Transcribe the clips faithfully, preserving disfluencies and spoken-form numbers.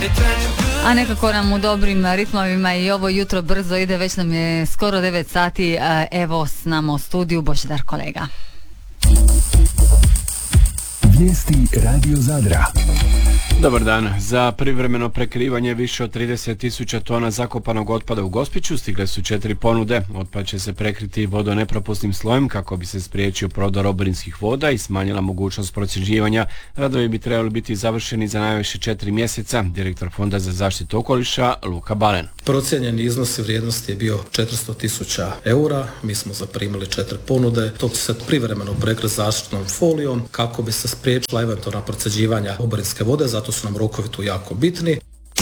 A nekako nam u dobrim ritmovima i ovo jutro brzo ide, već nam je skoro devet sati, evo s nama u studiju Božidar kolega. Vijesti Radio Zadra. Dobar dan. Za privremeno prekrivanje više od trideset tisuća tona zakopanog otpada u Gospiću stigle su četiri ponude. Otpad će se prekriti vodonepropusnim slojem kako bi se spriječio prodor oborinskih voda i smanjila mogućnost procjeđivanja. Radovi bi trebali biti završeni za najviše četiri mjeseca. Direktor Fonda za zaštitu okoliša Luka Balen. Procijenjeni iznos i vrijednost je bio četiristo tisuća eura. Mi smo zaprimili četiri ponude. To će se privremeno prekriti zaštitnom folijom kako bi se spriječila eventualna procjeđivanja oborinske vode, zato su nam rokovi tu jako bitni.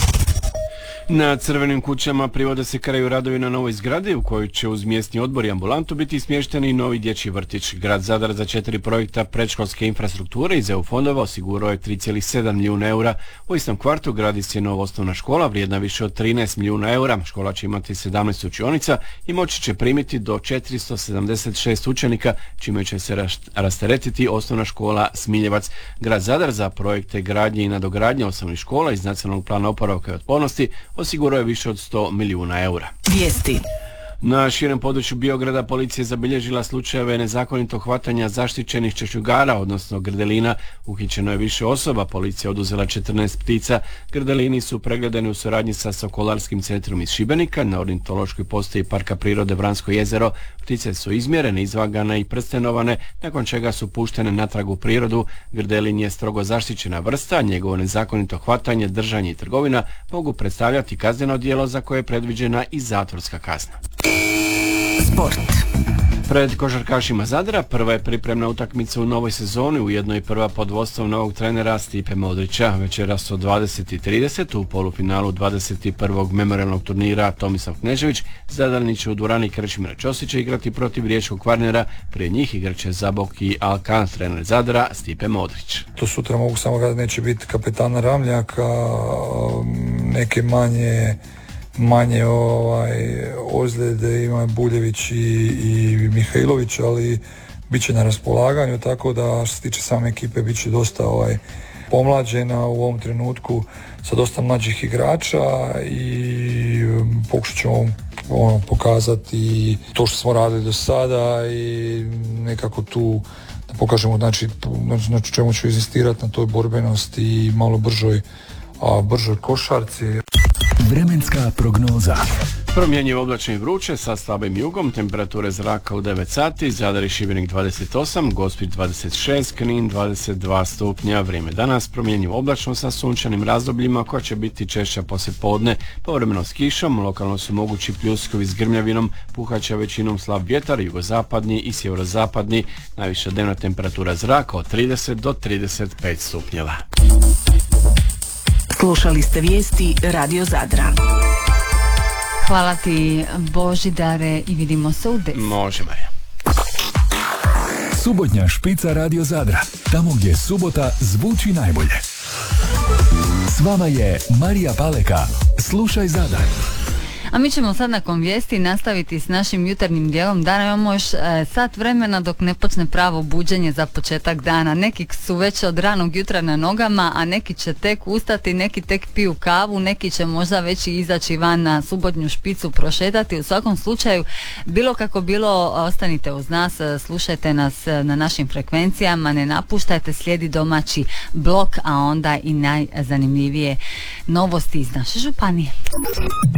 Na Crvenim kućama privode se kraju radovi na novoj zgradi u kojoj će uz mjesni odbor i ambulantu biti smješteni novi dječji vrtić. Grad Zadar za četiri projekta predškolske infrastrukture iz E U fondova osigurao je tri zarez sedam milijuna eura. U istom kvartu gradi se nova osnovna škola vrijedna više od trinaest milijuna eura. Škola će imati sedamnaest učionica i moći će primiti do četiristo sedamdeset šest učenika, čime će se rasteretiti osnovna škola Smiljevac. Grad Zadar za projekte gradnje i nadogradnje osnovnih škola iz Nacionalnog plana oporavka i otpornosti osigurao je više od sto milijuna eura. Vijesti. Na širem području Biograda policija je zabilježila slučajeve nezakonitog hvatanja zaštićenih češljugara, odnosno grdelina. Uhićeno je više osoba, policija oduzela četrnaest ptica. Grdelini su pregledani u suradnji sa Sokolarskim centrom iz Šibenika. Na ornitološkoj postaji Parka prirode Vransko jezero ptice su izmjerene, izvagane i prstenovane, nakon čega su puštene natrag u prirodu. Grdelin je strogo zaštićena vrsta, njegovo nezakonito hvatanje, držanje i trgovina mogu predstavljati kazneno djelo za koje je predviđena i zatvorska kazna. Sport. Pred košarkašima Zadra prva je pripremna utakmica u novoj sezoni, ujedno i prva pod vodstvom novog trenera Stipe Modrića. Večeras od dvadeset i trideset u polufinalu dvadeset prvog memorijalnog turnira Tomislav Knežević Zadarni će u dvorani Krešimira Ćosića igrati protiv riječkog Kvarnera. Prije njih igraće Zabok i Alkan, trener Zadra Stipe Modrić. To sutra mogu samo gledati, neće biti kapetana Ramljaka, neke manje manje ovaj, ozljede ima Buljević i, i Mihajlović, ali bit će na raspolaganju, tako da što se tiče same ekipe bit će dosta ovaj, pomlađena u ovom trenutku sa dosta mlađih igrača i pokušat ćemo ono, pokazati to što smo radili do sada i nekako tu da pokažemo znači, na čemu ću inzistirati na toj borbenosti i malo bržoj, a, bržoj košarci. Vremenska prognoza. Promjenjivo oblačno i vruće sa slabim jugom, temperature zraka u devet sati, Zadar i Šibenik dvadeset osam, Gospić dvadeset šest, Knin dvadeset dva stupnja. Vrijeme danas promjenjivo oblačno sa sunčanim razdobljima koja će biti češća poslijepodne, povremeno s kišom, lokalno su mogući pljuskovi s grmljavinom, puhaće većinom slab vjetar, jugozapadni i sjeverozapadni, najviša dnevna temperatura zraka od trideset do trideset pet stupnjeva. Slušali ste vijesti Radio Zadra. Hvala ti Božidare i vidimo se u deset. Možemo je. Subotnja špica Radio Zadra. Tamo gdje subota zvuči najbolje. S vama je Marija Paleka. Slušaj Zadar. A mi ćemo sad nakon vijesti nastaviti s našim jutarnjim dijelom dana. Imamo još e, sat vremena dok ne počne pravo buđenje za početak dana. Neki su već od ranog jutra na nogama, a neki će tek ustati, neki tek piju kavu, neki će možda već i izaći van na subotnju špicu prošetati. U svakom slučaju, bilo kako bilo, ostanite uz nas, slušajte nas na našim frekvencijama, ne napuštajte, slijedi domaći blok, a onda i najzanimljivije novosti iz naše županije.